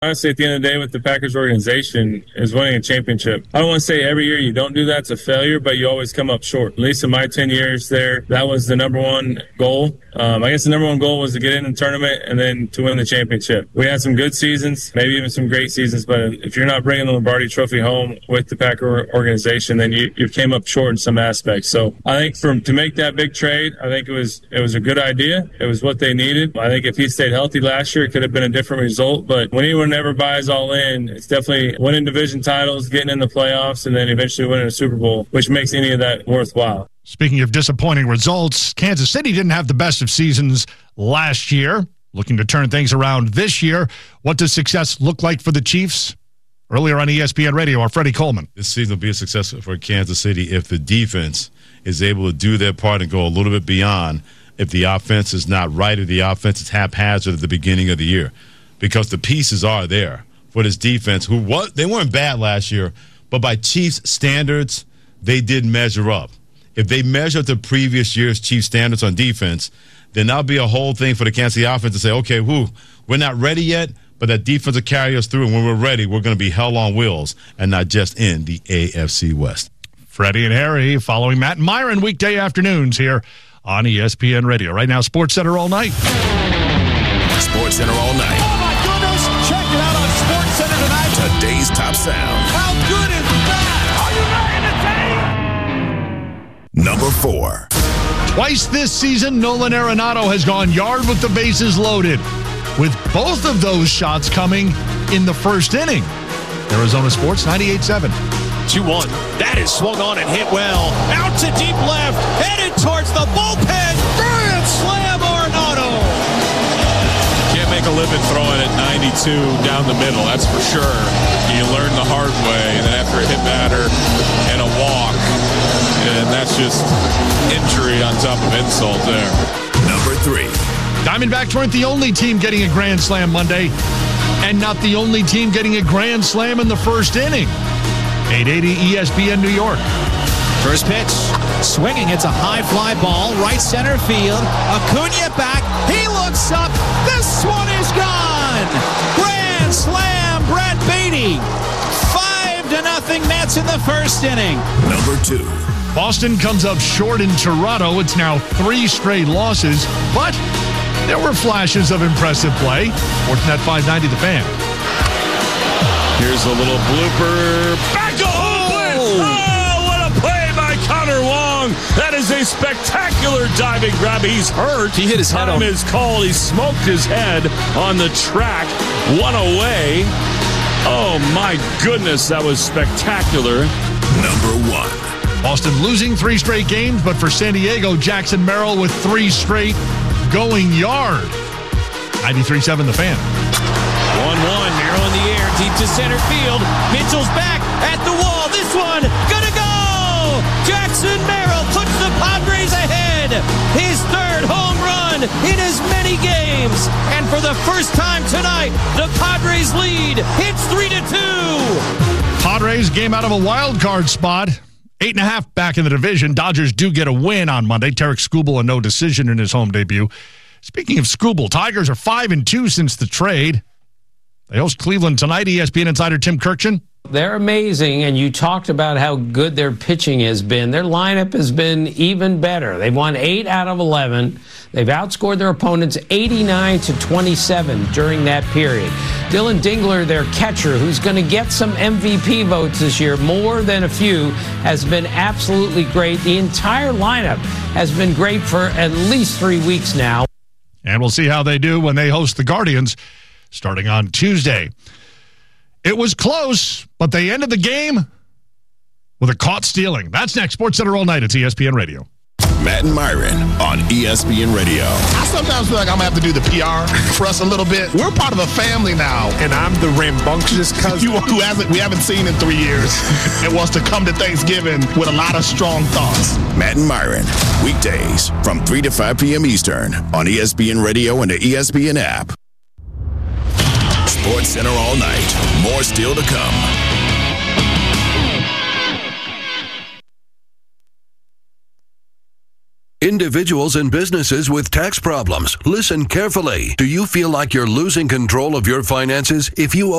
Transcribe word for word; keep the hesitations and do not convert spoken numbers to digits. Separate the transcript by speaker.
Speaker 1: Honestly, at the end of the day, with the Packers organization, is winning a championship. I don't want to say every year you don't do that, it's a failure, but you always come up short. At least in my ten years there, that was the number one goal. Um, I guess the number one goal was to get in the tournament and then to win the championship. We had some good seasons, maybe even some great seasons, but if you're not bringing the Lombardi Trophy home with the Packer organization, then you, you came up short in some aspects. So I think from to make that big trade, I think it was it was a good idea. It was what they needed. I think if he stayed healthy last year, it could have been a different result. But when anyone never buys all in, it's definitely winning division titles, getting in the playoffs, and then eventually winning a Super Bowl, which makes any of that worthwhile.
Speaker 2: Speaking of disappointing results, Kansas City didn't have the best of seasons last year. Looking to turn things around this year. What does success look like for the Chiefs? Earlier on E S P N Radio, our Freddie Coleman.
Speaker 3: This season will be a success for Kansas City if the defense is able to do their part and go a little bit beyond if the offense is not right or the offense is haphazard at the beginning of the year. Because the pieces are there for this defense, who was, they weren't bad last year, but by Chiefs standards, they did measure up. If they measure up the previous year's Chiefs standards on defense, then that'll be a whole thing for the Kansas City offense to say, okay, whoo, we're not ready yet, but that defense will carry us through, and when we're ready, we're going to be hell on wheels and not just in the A F C West.
Speaker 2: Freddie and Harry following Matt and Myron weekday afternoons here on E S P N Radio. Right now, Sports Center all night.
Speaker 4: Sports Center all night.
Speaker 5: Oh, my goodness. Check it out on Sports Center tonight.
Speaker 4: Today's top sound.
Speaker 5: How good is that? Are you not entertained?
Speaker 4: Number four.
Speaker 2: Twice this season, Nolan Arenado has gone yard with the bases loaded, with both of those shots coming in the first inning. Arizona Sports ninety-eight seven.
Speaker 5: two one. That is swung on and hit well. Out to deep left. Headed towards the bullpen. Grand slam, Arenado.
Speaker 6: Can't make a living throwing at ninety-two down the middle, that's for sure. You learn the hard way, and then after a hit batter and a walk, and that's just injury on top of insult there.
Speaker 4: Number three.
Speaker 2: Diamondbacks weren't the only team getting a grand slam Monday, and not the only team getting a grand slam in the first inning. eight eighty E S P N New York.
Speaker 5: First pitch, swinging. It's a high fly ball, right center field. Acuna back. He looks up. This one is gone. Grand slam, Brett Baty. Five to nothing Mets in the first inning.
Speaker 4: Number two.
Speaker 2: Boston comes up short in Toronto. It's now three straight losses, but there were flashes of impressive play. Sportsnet five ninety, The Fan.
Speaker 6: Here's a little blooper. Back to Oakland! Oh, what a play by Connor Wong. That is a spectacular diving grab. He's hurt.
Speaker 5: He hit his head on.
Speaker 6: Time is called. He smoked his head on the track. One away. Oh, my goodness. That was spectacular.
Speaker 4: Number one.
Speaker 2: Boston losing three straight games, but for San Diego, Jackson Merrill with three straight going yard. ninety-three seven, The Fan.
Speaker 5: one one, Merrill in the air, deep to center field. Mitchell's back at the wall. This one, gonna go! Jackson Merrill puts the Padres ahead. His third home run in as many games. And for the first time tonight, the Padres lead. It's three to two.
Speaker 2: Padres game out of a wild card spot. Eight and a half back in the division. Dodgers do get a win on Monday. Tarek Skubal a no decision in his home debut. Speaking of Skubal, Tigers are five and two since the trade. They host Cleveland tonight. E S P N insider Tim Kirkchin.
Speaker 7: They're amazing, and you talked about how good their pitching has been. Their lineup has been even better. They've won eight out of eleven. They've outscored their opponents eighty-nine to twenty-seven during that period. Dylan Dingler, their catcher, who's going to get some M V P votes this year, more than a few, has been absolutely great. The entire lineup has been great for at least three weeks now.
Speaker 2: And we'll see how they do when they host the Guardians starting on Tuesday. It was close, but they ended the game with a caught stealing. That's next. Sports Center all night. It's E S P N Radio.
Speaker 4: Matt and Myron on E S P N Radio.
Speaker 8: I sometimes feel like I'm going to have to do the P R for us a little bit. We're part of a family now.
Speaker 9: And I'm the rambunctious cousin.
Speaker 8: You who hasn't, we haven't seen in three years and wants to come to Thanksgiving with a lot of strong thoughts.
Speaker 4: Matt and Myron, weekdays from three to five p.m. Eastern on E S P N Radio and the E S P N app. Sports Center all night. More still to come.
Speaker 10: Individuals and businesses with tax problems, listen carefully. Do you feel like you're losing control of your finances? If you